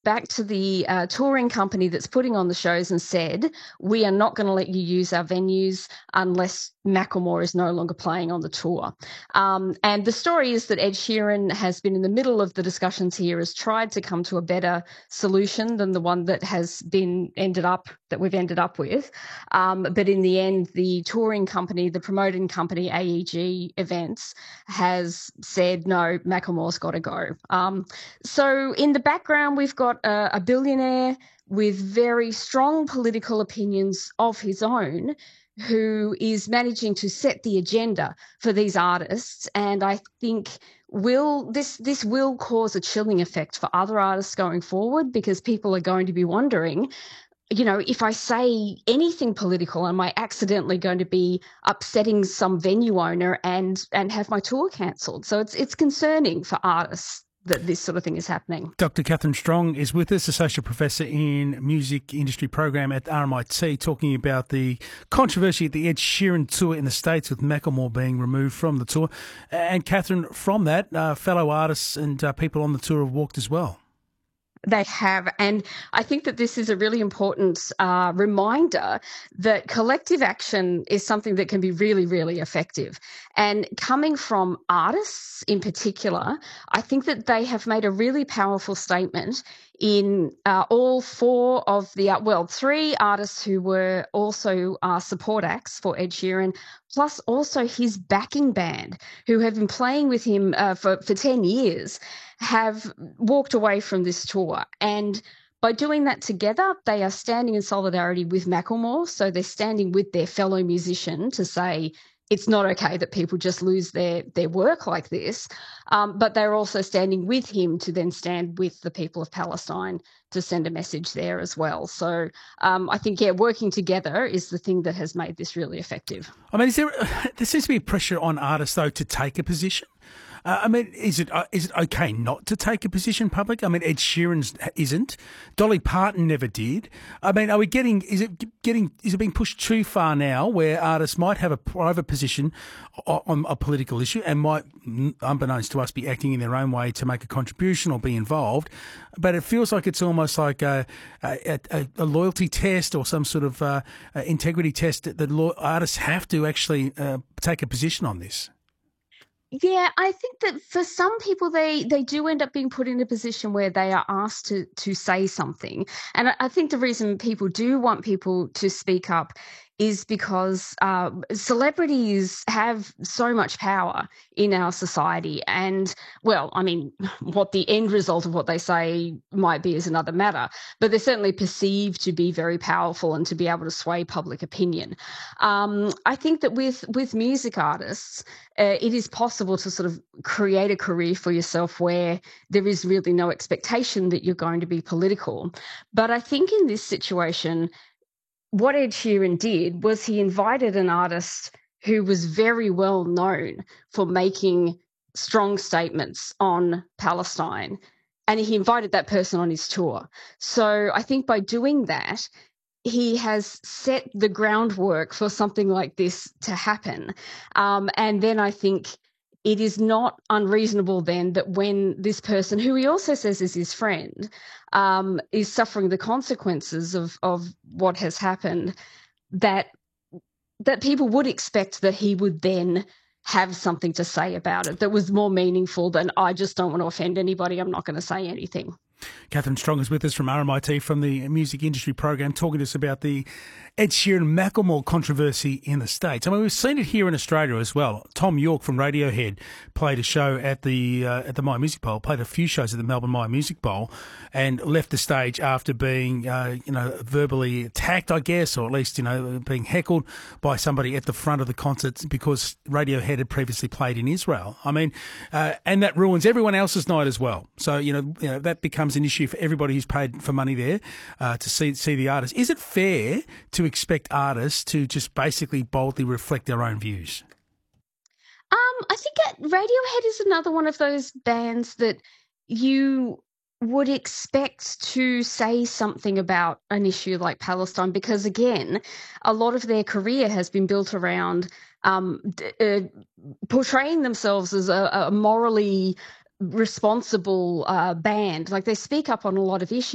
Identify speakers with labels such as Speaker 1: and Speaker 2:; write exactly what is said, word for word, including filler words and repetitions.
Speaker 1: back to the uh, touring company that's putting on the shows and said, we are not going to let you use our venues unless Macklemore is no longer playing on the tour. Um, and the story is that Ed Sheeran has been in the middle of the discussions here, has tried to come to a better solution than the one that has been ended up, that we've ended up with. Um, but in the end, the touring company, the promoting company, A E G Events, has said, no, Macklemore's got to go. Um, so in the background, we've got a, a billionaire with very strong political opinions of his own who is managing to set the agenda for these artists. And I think will this this will cause a chilling effect for other artists going forward, because people are going to be wondering, you know, if I say anything political, am I accidentally going to be upsetting some venue owner and and have my tour cancelled? So it's it's concerning for artists that this sort of thing is happening.
Speaker 2: Doctor Catherine Strong is with us, Associate Professor in Music Industry Program at R M I T, talking about the controversy at the Ed Sheeran tour in the States with Macklemore being removed from the tour. And Catherine, from that, uh, fellow artists and uh, people on the tour have walked as well.
Speaker 1: They have. And I think that this is a really important uh, reminder that collective action is something that can be really, really effective. And coming from artists in particular, I think that they have made a really powerful statement in uh, all four of the, uh, well, three artists who were also uh, support acts for Ed Sheeran, plus also his backing band, who have been playing with him uh, for, for ten years, have walked away from this tour. And by doing that together, they are standing in solidarity with Macklemore. So they're standing with their fellow musician to say it's not okay that people just lose their, their work like this. Um, but they're also standing with him to then stand with the people of Palestine to send a message there as well. So um, I think, yeah, working together is the thing that has made this really effective.
Speaker 2: I mean, is there, there seems to be pressure on artists, though, to take a position. Uh, I mean, is it uh, is it okay not to take a position public? I mean, Ed Sheeran isn't. Dolly Parton never did. I mean, are we getting, is it getting, is it being pushed too far now where artists might have a private position on a political issue and might, unbeknownst to us, be acting in their own way to make a contribution or be involved? But it feels like it's almost like a, a, a, a loyalty test or some sort of uh, integrity test that the artists have to actually uh, take a position on this.
Speaker 1: Yeah, I think that for some people, they, they do end up being put in a position where they are asked to, to say something. And I, I think the reason people do want people to speak up is because uh, celebrities have so much power in our society. And, well, I mean, what the end result of what they say might be is another matter, but they're certainly perceived to be very powerful and to be able to sway public opinion. Um, I think that with, with music artists, uh, it is possible to sort of create a career for yourself where there is really no expectation that you're going to be political. But I think in this situation, what Ed Sheeran did was he invited an artist who was very well known for making strong statements on Palestine, and he invited that person on his tour. So I think by doing that, he has set the groundwork for something like this to happen. Um, and then I think it is not unreasonable then that when this person, who he also says is his friend, um, is suffering the consequences of, of what has happened, that that people would expect that he would then have something to say about it that was more meaningful than, I just don't want to offend anybody, I'm not going to say anything.
Speaker 2: Catherine Strong is with us from R M I T, from the Music Industry Program, talking to us about the Ed Sheeran-Macklemore controversy in the States. I mean, we've seen it here in Australia as well. Tom York from Radiohead played a show at the uh, at the My Music Bowl, played a few shows at the Melbourne My Music Bowl, and left the stage after being, uh, you know, verbally attacked, I guess, or at least, you know, being heckled by somebody at the front of the concert because Radiohead had previously played in Israel. I mean, uh, and that ruins everyone else's night as well. So, you know, you know that becomes an issue for everybody who's paid for money there uh, to see see the artist. Is it fair to expect artists to just basically boldly reflect their own views?
Speaker 1: Um, I think that Radiohead is another one of those bands that you would expect to say something about an issue like Palestine, because, again, a lot of their career has been built around um, uh, portraying themselves as a, a morally responsible uh, band. Like, they speak up on a lot of issues.